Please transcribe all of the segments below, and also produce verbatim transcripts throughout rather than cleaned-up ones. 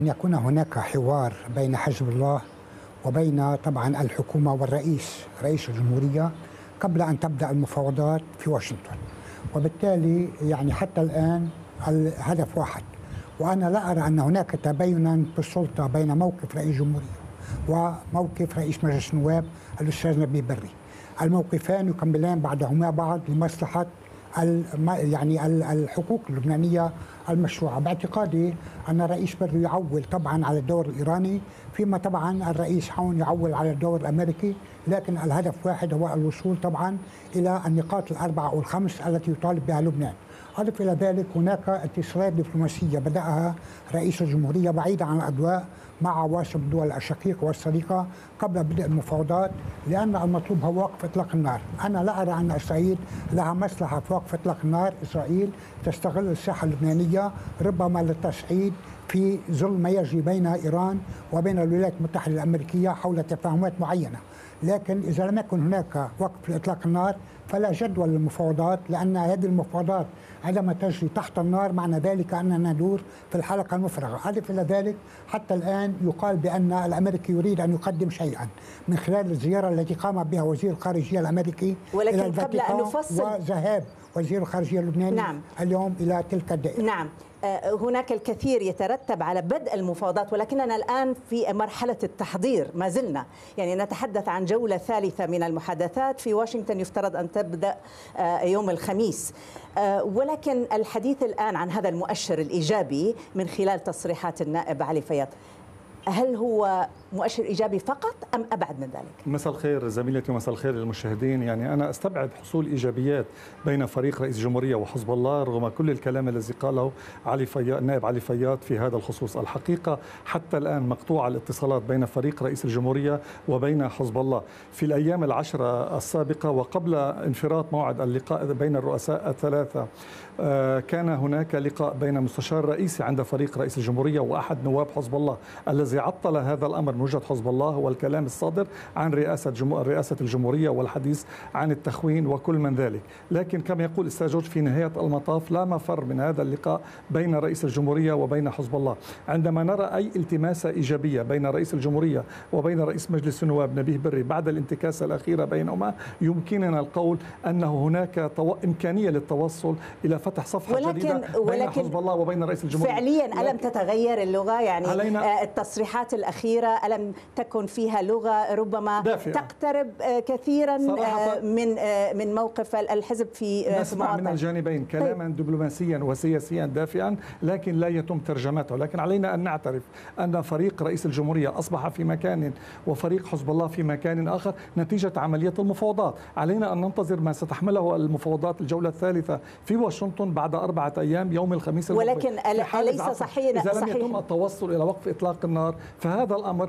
أن يكون هناك حوار بين حزب الله وبين طبعا الحكومة والرئيس رئيس الجمهورية قبل أن تبدأ المفاوضات في واشنطن، وبالتالي يعني حتى الآن الهدف واحد. وأنا لا أرى أن هناك تباينا في السلطة بين موقف رئيس الجمهورية وموقف رئيس مجلس النواب الأستاذ نبيه بري. الموقفان يكملان بعضهما بعض لمصلحة يعني الحقوق اللبنانية المشروعة. باعتقادي أن الرئيس بري يعول طبعا على الدور الإيراني، فيما طبعا الرئيس حون يعول على الدور الأمريكي، لكن الهدف واحد هو الوصول طبعا إلى النقاط الأربعة أو الخمس التي يطالب بها لبنان. أضف إلى ذلك هناك اتصالات دبلوماسية بدأها رئيس الجمهورية بعيدة عن الأضواء مع عواصم الدول الشقيقة والصديقة قبل بدء المفاوضات، لأن المطلوب هو وقف إطلاق النار. أنا لا أرى أن إسرائيل لها مصلحة في وقف إطلاق النار. إسرائيل تستغل الساحة اللبنانية ربما للتصعيد في ظل ما يجري بين إيران وبين الولايات المتحدة الأمريكية حول تفاهمات معينة، لكن إذا لم يكن هناك وقف لإطلاق النار فلا جدوى للمفاوضات، لأن هذه المفاوضات عندما تجري تحت النار معنى ذلك أننا ندور في الحلقة المفرغة. أضف إلى ذلك حتى الآن يقال بأن الأمريكي يريد أن يقدم شيئا من خلال الزيارة التي قام بها وزير الخارجية الأمريكي ولكن إلى قبل أن نفصل وذهاب وزير الخارجية اللبناني نعم. اليوم إلى تلك الدائرة. نعم، هناك الكثير يترتب على بدء المفاوضات، ولكننا الآن في مرحلة التحضير ما زلنا، يعني نتحدث عن جولة ثالثة من المحادثات في واشنطن يفترض أن تبدأ يوم الخميس، ولكن الحديث الآن عن هذا المؤشر الإيجابي من خلال تصريحات النائب علي فياض، هل هو مؤشر إيجابي فقط أم أبعد من ذلك؟ مساء الخير زميلتي ومساء الخير للمشاهدين. يعني أنا أستبعد حصول إيجابيات بين فريق رئيس الجمهورية وحزب الله رغم كل الكلام الذي قاله علي فياض النائب علي فياض في هذا الخصوص. الحقيقة حتى الآن مقطوعة الاتصالات بين فريق رئيس الجمهورية وبين حزب الله. في الأيام العشرة السابقة وقبل انفراط موعد اللقاء بين الرؤساء الثلاثة كان هناك لقاء بين مستشار رئيسي عند فريق رئيس الجمهورية وأحد نواب حزب الله. الذي عطل هذا الأمر من وجهة حزب الله هو الكلام الصادر عن رئاسة رئاسة الجمهورية والحديث عن التخوين وكل من ذلك. لكن كما يقول أستاذ جورج في نهاية المطاف لا مفر من هذا اللقاء بين رئيس الجمهورية وبين حزب الله. عندما نرى أي التماسة إيجابية بين رئيس الجمهورية وبين رئيس مجلس النواب نبيه بري بعد الانتكاسة الأخيرة بينهما، يمكننا القول أن هناك طو... إمكانية للتوصل إلى فتح صفحة ولكن جديدة بين ولكن حزب الله وبين رئيس الجمهورية. فعليا ألم تتغير اللغة؟ يعني علينا التصريحات الأخيرة ألم تكن فيها لغة ربما دافئة. تقترب كثيرا من من موقف الحزب في نسمع من الجانبين كلاما طيب. دبلوماسيا وسياسيا دافئا، لكن لا يتم ترجمته. لكن علينا أن نعترف أن فريق رئيس الجمهورية أصبح في مكان وفريق حزب الله في مكان آخر نتيجة عملية المفاوضات. علينا أن ننتظر ما ستحمله المفاوضات الجولة الثالثة في واشنطن بعد أربعة أيام يوم الخميس المقبل. ولكن أليس صحيح إذا لم يتم التوصل إلى وقف إطلاق النار فهذا الأمر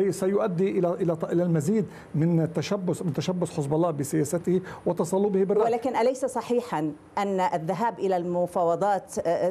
سيؤدي إلى إلى إلى المزيد من التشبث من تشبث حزب الله بسياسته وتصلبه بالرأي. ولكن أليس صحيحا أن الذهاب إلى المفاوضات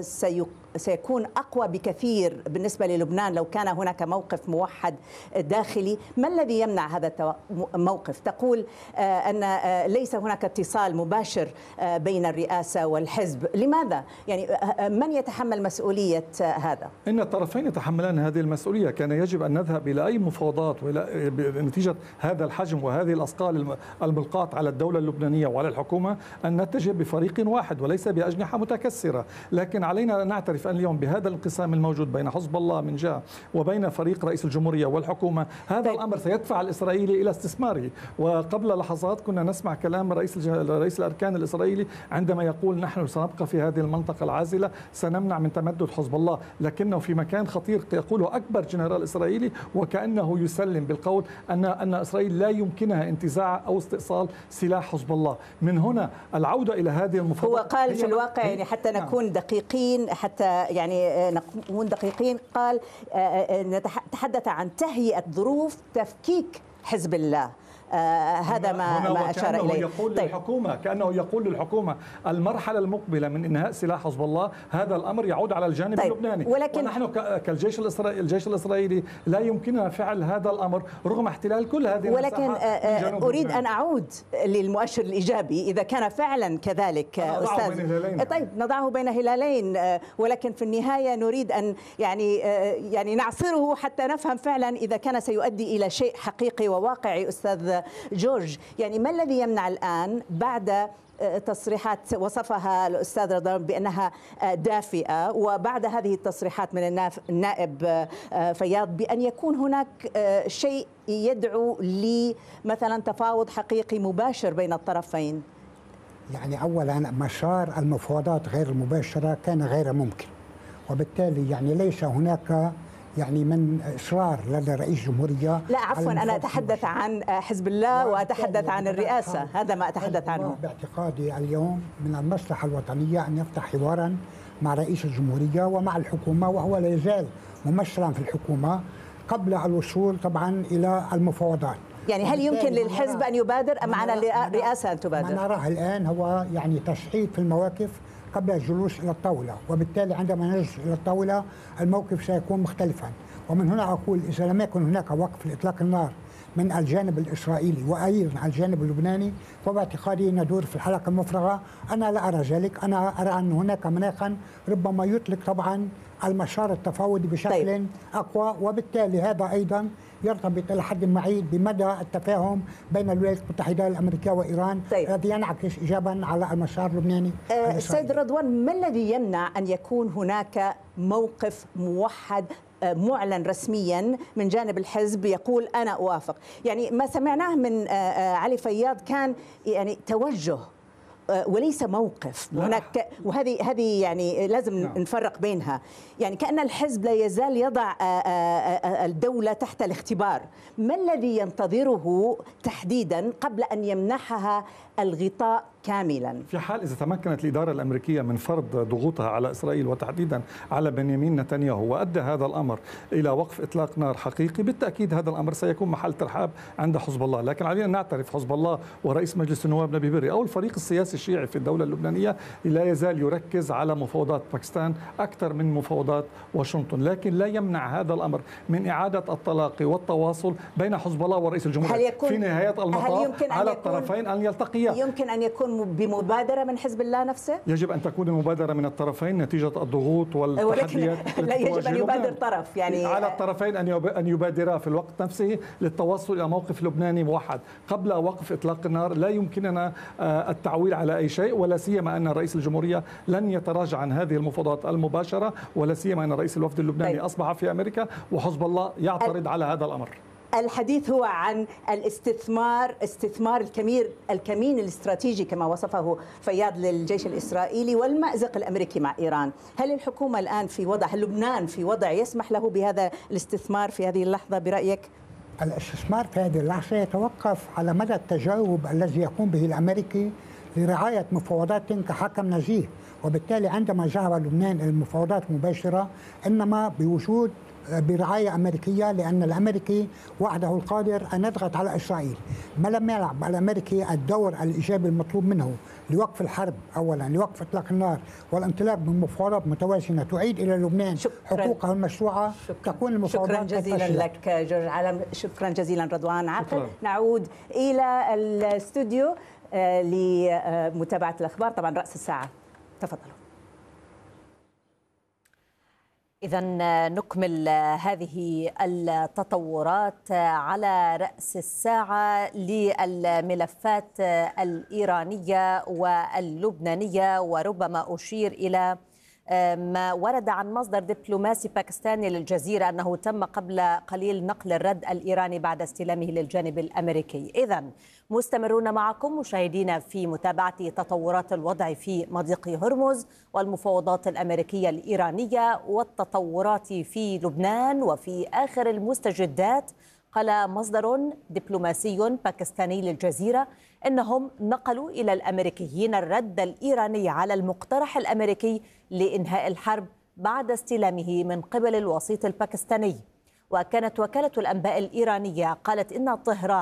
سيكون أقوى بكثير بالنسبة للبنان لو كان هناك موقف موحد داخلي؟ ما الذي يمنع هذا الموقف؟ تقول أن ليس هناك اتصال مباشر بين الرئاسة والحزب، لماذا؟ يعني من يتحمل مسؤولية هذا؟ إن الطرفين يتحملان هذه المسؤولية. كان يجب أن نذهب إلى أي مفاوضات نتيجة هذا الحجم وهذه الأثقال الملقاة على الدولة اللبنانية وعلى الحكومة أن نتجه بفريق واحد وليس بأجنحة متكسرة. لكن علينا أن نعترف أن اليوم بهذا الانقسام الموجود بين حزب الله من جهة وبين فريق رئيس الجمهورية والحكومة، هذا طيب. الأمر سيدفع الإسرائيلي إلى استثماره. وقبل لحظات كنا نسمع كلام رئيس رئيس الأركان الإسرائيلي عندما يقول نحن سنبقى في هذه المنطقة العازلة، سنمنع من تمدد حزب الله، لكنه في مكان خطير يقوله أكبر جنرال إسرائيلي وكأنه يسلم بالقول أن أن إسرائيل لا يمكنها انتزاع أو استئصال سلاح حزب الله. من هنا العودة إلى هذه المفاوضات. هو قال في الواقع يعني حتى نكون دقيقين حتى يعني نكون دقيقين قال نتحدث عن تهيئة ظروف تفكيك حزب الله آه هذا ما ما اشار اليه. يقول طيب. للحكومه كانه يقول للحكومه المرحله المقبله من انهاء سلاح حزب الله هذا الامر يعود على الجانب طيب. اللبناني، ولكن ونحن كالجيش الاسرائيلي الجيش الاسرائيلي لا يمكننا فعل هذا الامر رغم احتلال كل هذه ولكن اريد ان اعود للمؤشر الايجابي اذا كان فعلا كذلك استاذ. طيب نضعه بين هلالين، ولكن في النهايه نريد ان يعني يعني نعصره حتى نفهم فعلا اذا كان سيؤدي الى شيء حقيقي وواقعي. استاذ جورج، يعني ما الذي يمنع الان بعد تصريحات وصفها الأستاذ رضوان بأنها دافئة وبعد هذه التصريحات من النائب فياض بأن يكون هناك شيء يدعو لمثلا تفاوض حقيقي مباشر بين الطرفين؟ يعني أولا مسار المفاوضات غير المباشرة كان غير ممكن، وبالتالي يعني ليس هناك يعني من إصرار لدى رئيس الجمهورية. لا عفوا أنا أتحدث عن حزب الله وأتحدث عن الرئاسة، هذا ما أتحدث عنه. باعتقادي اليوم من المصلحة الوطنية أن يفتح حوارا مع رئيس الجمهورية ومع الحكومة، وهو لا يزال ممثلا في الحكومة قبل الوصول طبعا إلى المفاوضات. يعني هل يمكن للحزب أن يبادر أم على الرئاسة أن تبادر؟ ما نراه الآن هو يعني تصعيد في المواقف قبل الجلوس إلى الطاولة، وبالتالي عندما نجلس إلى الطاولة الموقف سيكون مختلفا. ومن هنا أقول إذا لم يكن هناك وقف لإطلاق النار من الجانب الإسرائيلي وأيضا الجانب اللبناني فباعتقادي ندور في الحلقة المفرغة. أنا لا أرى ذلك، أنا أرى أن هناك مناخا ربما يطلق طبعا المسار التفاوضي بشكل طيب. أقوى، وبالتالي هذا أيضا يرتبط إلى حد بعيد بمدى التفاهم بين الولايات المتحدة الأمريكية وإيران الذي طيب. ينعكس إيجابا على المسار اللبناني. أه سيد رضوان، ما الذي يمنع أن يكون هناك موقف موحد معلن رسميا من جانب الحزب يقول أنا أوافق؟ يعني ما سمعناه من علي فياض كان يعني توجه وليس موقف. هناك وهذه هذه يعني لازم نعم. نفرق بينها. يعني كأن الحزب لا يزال يضع الدولة تحت الاختبار. ما الذي ينتظره تحديدا قبل أن يمنحها الغطاء كاملا؟ في حال إذا تمكنت الإدارة الأمريكية من فرض ضغوطها على إسرائيل وتحديدا على بنيامين نتنياهو وأدى هذا الأمر إلى وقف إطلاق نار حقيقي، بالتأكيد هذا الأمر سيكون محل ترحاب عند حزب الله. لكن علينا نعترف حزب الله ورئيس مجلس النواب نبي بري أو الفريق السياسي الشيعي في الدولة اللبنانية لا يزال يركز على مفاوضات باكستان أكثر من مفاوضات واشنطن، لكن لا يمنع هذا الأمر من إعادة التلاقي والتواصل بين حزب الله ورئيس الجمهورية في نهاية المطاف على الطرفين أن يلتقيا. يمكن أن يكون بمبادرة من حزب الله نفسه؟ يجب أن تكون المبادرة من الطرفين نتيجة الضغوط والتحديات. لا يجب أن يبادر طرف، يعني على الطرفين أن يبادرا في الوقت نفسه للتوصل إلى موقف لبناني موحد قبل وقف إطلاق النار. لا يمكننا التعويل على أي شيء، ولا سيما أن رئيس الجمهورية لن يتراجع عن هذه المفاوضات المباشرة، ولا سيما أن رئيس الوفد اللبناني طيب. أصبح في أمريكا وحزب الله يعترض على هذا الأمر. الحديث هو عن الاستثمار، استثمار الكمين الكمين الاستراتيجي كما وصفه فياض للجيش الإسرائيلي والمأزق الأمريكي مع إيران. هل الحكومة الآن في وضع، هل لبنان في وضع يسمح له بهذا الاستثمار في هذه اللحظة برأيك؟ الاستثمار في هذه اللحظة يتوقف على مدى التجاوب الذي يقوم به الأمريكي لرعاية مفاوضات كحكم نزيه، وبالتالي عندما ذهب لبنان إلى المفاوضات المباشرة إنما بوجود برعاية أمريكية، لأن الأمريكي وحده القادر أن يضغط على إسرائيل. ما لم يلعب الأمريكي الدور الإيجابي المطلوب منه لوقف الحرب أولا، لوقف إطلاق النار والانطلاق من مفاوضات متوازنة تعيد إلى لبنان حقوقه المشروعة، تكون المفاوضات. شكرا جزيلا لك جورج علم. شكرا جزيلا رضوان عقل. نعود إلى الاستوديو لمتابعة الأخبار، طبعا رأس الساعة. تفضلوا. إذا نكمل هذه التطورات على رأس الساعة للملفات الإيرانية واللبنانية، وربما أشير إلى ما ورد عن مصدر دبلوماسي باكستاني للجزيرة أنه تم قبل قليل نقل الرد الإيراني بعد استلامه للجانب الأمريكي. إذن مستمرون معكم مشاهدينا في متابعة تطورات الوضع في مضيق هرمز والمفاوضات الأمريكية الإيرانية والتطورات في لبنان. وفي آخر المستجدات قال مصدر دبلوماسي باكستاني للجزيرة إنهم نقلوا إلى الأمريكيين الرد الإيراني على المقترح الأمريكي لإنهاء الحرب بعد استلامه من قبل الوسيط الباكستاني. وكانت وكالة الأنباء الإيرانية قالت إن طهران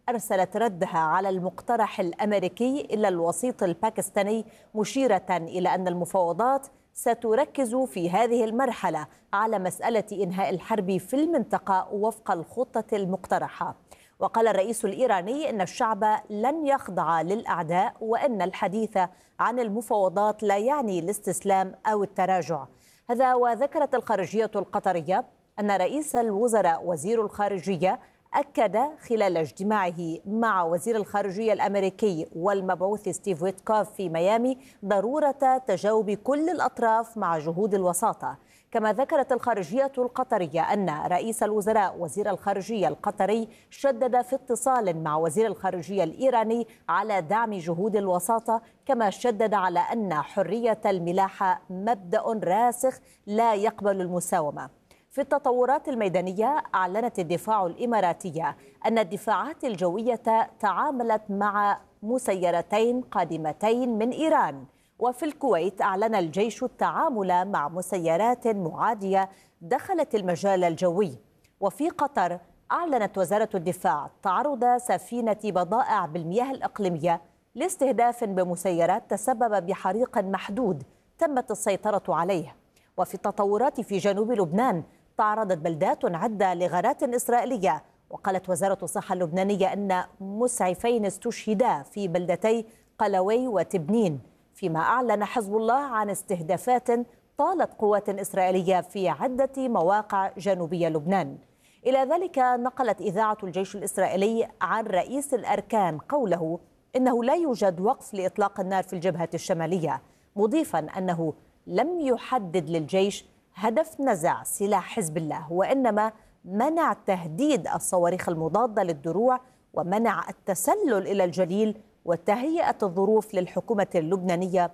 أرسلت ردها على المقترح الأمريكي إلى الوسيط الباكستاني، مشيرة إلى أن المفاوضات ستركز في هذه المرحلة على مسألة إنهاء الحرب في المنطقة وفق الخطة المقترحة. وقال الرئيس الإيراني إن الشعب لن يخضع للأعداء، وأن الحديث عن المفاوضات لا يعني الاستسلام أو التراجع. هذا وذكرت الخارجية القطرية أن رئيس الوزراء وزير الخارجية أكد خلال اجتماعه مع وزير الخارجية الأمريكي والمبعوث ستيف ويتكوف في ميامي ضرورة تجاوب كل الأطراف مع جهود الوساطة. كما ذكرت الخارجية القطرية أن رئيس الوزراء وزير الخارجية القطري شدد في اتصال مع وزير الخارجية الإيراني على دعم جهود الوساطة، كما شدد على أن حرية الملاحة مبدأ راسخ لا يقبل المساومة. في التطورات الميدانية، أعلنت الدفاع الإماراتية أن الدفاعات الجوية تعاملت مع مسيرتين قادمتين من إيران. وفي الكويت أعلن الجيش التعامل مع مسيرات معادية دخلت المجال الجوي. وفي قطر أعلنت وزارة الدفاع تعرض سفينة بضائع بالمياه الإقليمية لاستهداف بمسيرات تسبب بحريق محدود تمت السيطرة عليه. وفي التطورات في جنوب لبنان، تعرضت بلدات عدة لغارات إسرائيلية، وقالت وزارة الصحة اللبنانية أن مسعفين استشهدا في بلدتي قلوي وتبنين، فيما أعلن حزب الله عن استهدافات طالت قوات إسرائيلية في عدة مواقع جنوبية لبنان. إلى ذلك نقلت إذاعة الجيش الإسرائيلي عن رئيس الأركان قوله إنه لا يوجد وقف لإطلاق النار في الجبهة الشمالية، مضيفا أنه لم يحدد للجيش هدف نزع سلاح حزب الله، وإنما منع تهديد الصواريخ المضادة للدروع ومنع التسلل إلى الجليل وتهيئة الظروف للحكومة اللبنانية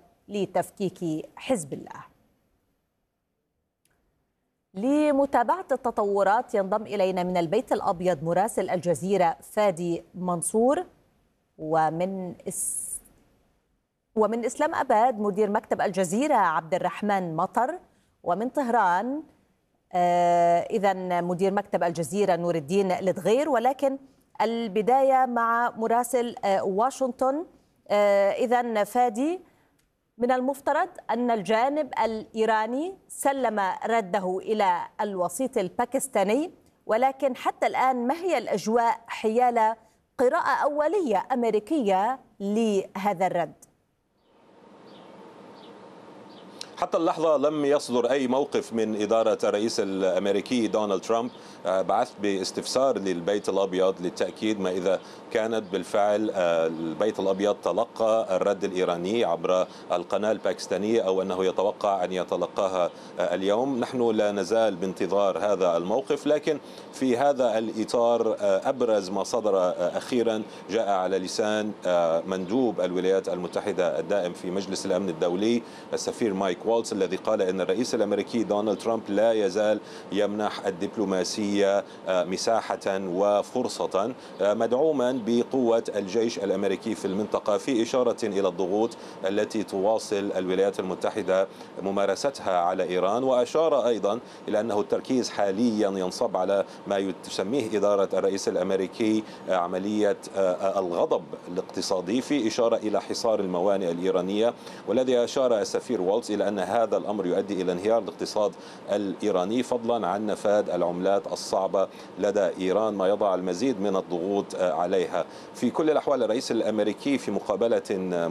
لتفكيك حزب الله. لمتابعة التطورات ينضم إلينا من البيت الأبيض مراسل الجزيرة فادي منصور، ومن إس ومن إسلام أباد مدير مكتب الجزيرة عبد الرحمن مطر، ومن طهران آه إذا مدير مكتب الجزيرة نور الدين لدغير. ولكن البداية مع مراسل آه واشنطن. آه إذا فادي، من المفترض أن الجانب الإيراني سلم رده إلى الوسيط الباكستاني، ولكن حتى الآن ما هي الأجواء حيال قراءة أولية أمريكية لهذا الرد؟ حتى اللحظة لم يصدر أي موقف من إدارة الرئيس الأمريكي دونالد ترامب. بعثت باستفسار للبيت الأبيض للتأكيد ما إذا كانت بالفعل البيت الأبيض تلقى الرد الإيراني عبر القناة الباكستانية أو أنه يتوقع أن يتلقاها اليوم. نحن لا نزال بانتظار هذا الموقف، لكن في هذا الإطار أبرز ما صدر أخيرا جاء على لسان مندوب الولايات المتحدة الدائم في مجلس الأمن الدولي السفير مايك والتز، الذي قال أن الرئيس الأمريكي دونالد ترامب لا يزال يمنح الدبلوماسية مساحة وفرصة، مدعوما بقوة الجيش الأمريكي في المنطقة، في إشارة إلى الضغوط التي تواصل الولايات المتحدة ممارستها على إيران. وأشار أيضا إلى أنه التركيز حاليا ينصب على ما تسميه إدارة الرئيس الأمريكي عملية الغضب الاقتصادي، في إشارة إلى حصار الموانئ الإيرانية، والذي أشار السفير والتز إلى أن هذا الأمر يؤدي إلى انهيار الاقتصاد الإيراني، فضلا عن نفاذ العملات الصعبة لدى إيران، ما يضع المزيد من الضغوط عليها. في كل الأحوال الرئيس الأمريكي في مقابلة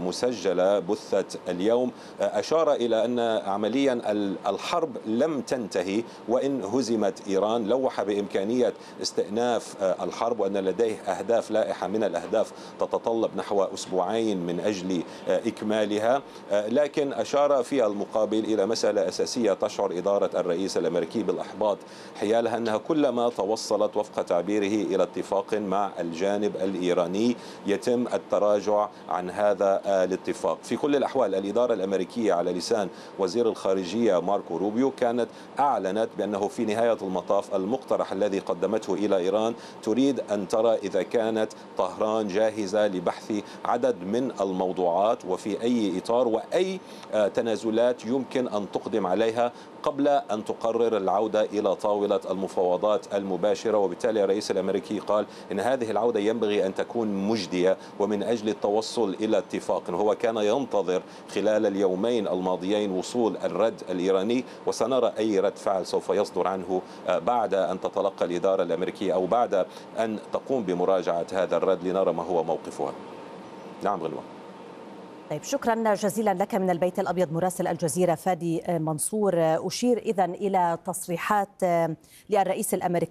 مسجلة بثت اليوم أشار إلى أن عمليا الحرب لم تنتهي وإن هزمت إيران، لوح بإمكانية استئناف الحرب وأن لديه أهداف لائحة من الأهداف تتطلب نحو أسبوعين من أجل إكمالها. لكن أشار في المقابل إلى مسألة أساسية تشعر إدارة الرئيس الأمريكي بالإحباط حيالها، أنها كلما توصلت وفق تعبيره إلى اتفاق مع الجانب الإيراني يتم التراجع عن هذا الاتفاق. في كل الأحوال الإدارة الأمريكية على لسان وزير الخارجية ماركو روبيو كانت أعلنت بأنه في نهاية المطاف المقترح الذي قدمته إلى إيران تريد أن ترى إذا كانت طهران جاهزة لبحث عدد من الموضوعات وفي أي إطار، وأي تنازلات تحديات يمكن أن تقدم عليها قبل أن تقرر العودة إلى طاولة المفاوضات المباشرة. وبالتالي الرئيس الأمريكي قال إن هذه العودة ينبغي أن تكون مجدية ومن أجل التوصل إلى اتفاق. هو كان ينتظر خلال اليومين الماضيين وصول الرد الإيراني، وسنرى أي رد فعل سوف يصدر عنه بعد أن تتلقى الإدارة الأمريكية أو بعد أن تقوم بمراجعة هذا الرد لنرى ما هو موقفها. نعم غنوة. طيب شكرا جزيلا لك من البيت الأبيض مراسل الجزيرة فادي منصور. أشير إذن إلى تصريحات للرئيس الأمريكي